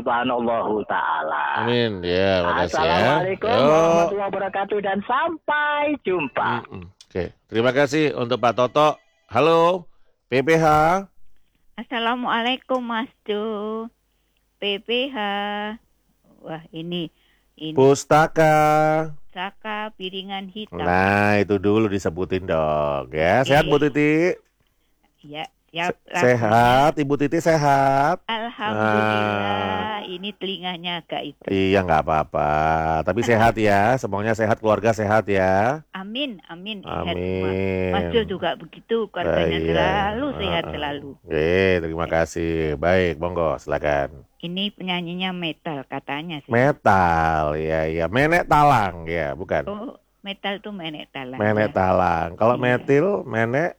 subhanallahu ta'ala. Amin. Ya, makasih ya. Assalamualaikum warahmatullahi wabarakatuh dan sampai jumpa. Oke, terima kasih untuk Pak Toto. Halo, PPH. Assalamualaikum Mas Jo. PPH. Wah, ini Pustaka. Saka piringan hitam. Nah, itu dulu disebutin dong ya. Sehat Bu Titi? Ya, siap. Sehat, Ibu Titi sehat. Alhamdulillah, ini telinganya agak itu. Iya, nggak apa-apa. Tapi sehat ya, semuanya sehat, keluarga sehat ya. Amin, amin. Amin. Mas Jo juga begitu, keluarganya selalu sehat selalu. Oke, terima kasih. Baik, monggo, silakan. Ini penyanyinya metal katanya sih. Metal, ya. Menek talang, ya, bukan? Oh, metal tuh menek talang. Menek talang. Kalau metil, menek,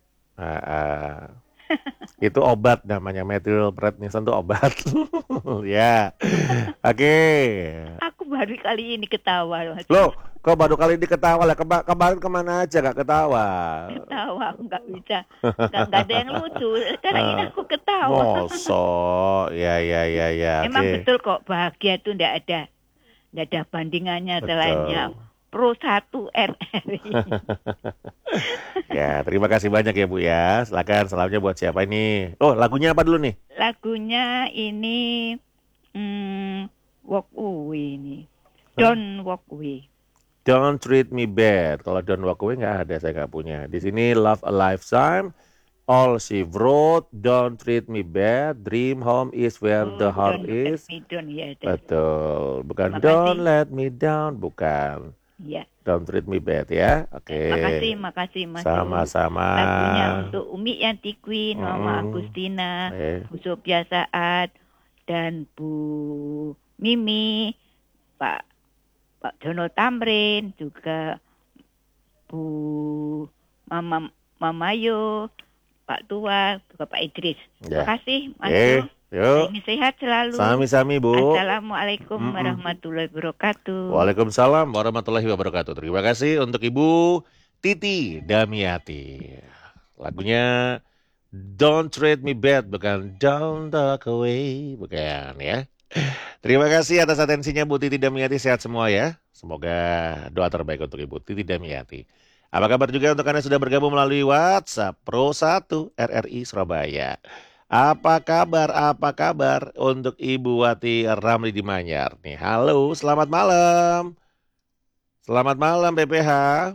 itu obat namanya, metil prednison itu obat. Ya, oke. Aku baru kali ini ketawa. Loh, kok baru kali ini ketawa lah? Kemarin kemana aja gak ketawa? Ketawa, aku nggak bisa. Nggak ada yang lucu. Sekarang ini aku ketawa. Mosok, ya. Emang Okay. betul kok, bahagia itu nggak ada bandingannya selainnya Pro 1 RRI. Ya, terima kasih banyak ya Bu ya. Silakan, salamnya buat siapa ini? Oh, lagunya apa dulu nih? Lagunya ini Walk Away ini. Don't Walk Away. Don't Treat Me Bad. Kalau Don't Walk Away nggak ada, saya nggak punya. Di sini Love a Lifetime, All She Wrote, Don't Treat Me Bad, Dream Home is Where the Heart is. Betul, bukan Don't Let Me Down, bukan. Iya. Don't Treat Me Bad ya. Oke. Makasih Mas. Sama-sama. Lagunya untuk Umi Yanti Queen, Mama Agustina, Bu Sophia Saad, dan Bu Mimi, Pak Jono Tamrin, juga Bu Mama Yo, Pak Tua, juga Pak Idris. Terima kasih Mas. Yuk. Ini sehat selalu. Sami-sami Bu. Assalamualaikum warahmatullahi wabarakatuh. Waalaikumsalam warahmatullahi wabarakatuh. Terima kasih untuk Ibu Titi Damiati. Lagunya Don't Treat Me Bad, bukan Don't Walk Away, bukan ya. Terima kasih atas atensinya Bu Titi Damiati, sehat semua ya. Semoga doa terbaik untuk Ibu Titi Damiati. Apa kabar juga untuk Anda sudah bergabung melalui WhatsApp Pro 1 RRI Surabaya. Apa kabar untuk Ibu Wati Ramli di Manyar nih. Halo, selamat malam. Selamat malam PPH.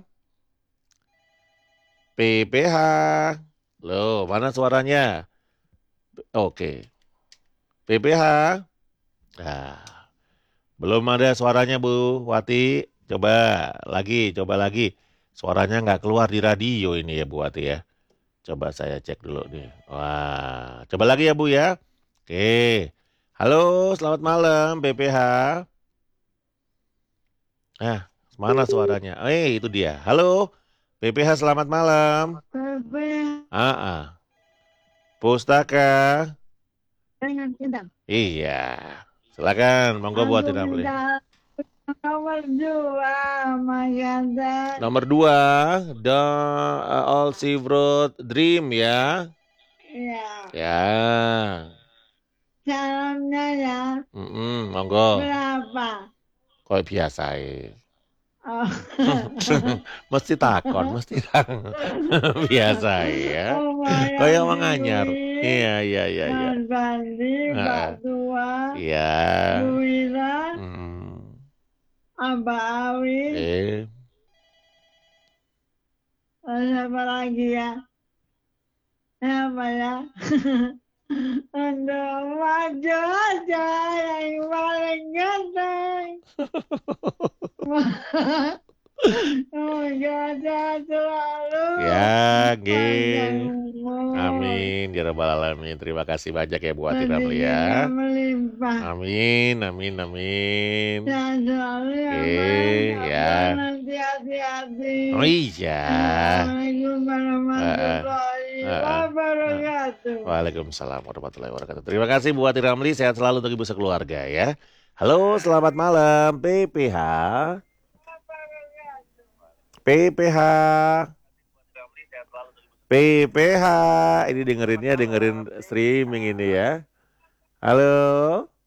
PPH. Loh, mana suaranya? Oke. PPH. Nah, belum ada suaranya Bu Wati. Coba lagi. Suaranya nggak keluar di radio ini ya Bu Wati ya. Coba saya cek dulu nih. Wah, coba lagi ya Bu ya. Oke. Halo, selamat malam PPH. Nah, mana suaranya? Itu dia. Halo, PPH selamat malam. Pustaka. Iya. Silakan, monggo buat Ramli. Nomor 2, All She Wrote Dream ya. Iya. Ya. Salamnya ya. Monggo. Berapa? Kok biasa ya. Mesti takon. Biasa ya. Kayak menganyar. Iya. Mas Bandi, Pak Tua. Iya. Bu Wira. Abah Awi. Siapa lagi ya? Siapa ya? Untuk maju aja yang paling ganteng. Semoga selalu. Ya, amin ya rabbal alamin. Terima kasih banyak ya Bu Wati Ramli ya. Amin. Dan selalu ya. Nanti hati-hati. Oh iya. Assalamualaikum warahmatullahi wabarakatuh. Waalaikumsalam warahmatullahi wabarakatuh. Terima kasih Bu Wati Ramli. Sehat selalu untuk Ibu sekeluarga ya. Halo, selamat malam PPH. PPH, ini dengerin streaming ini ya. Halo.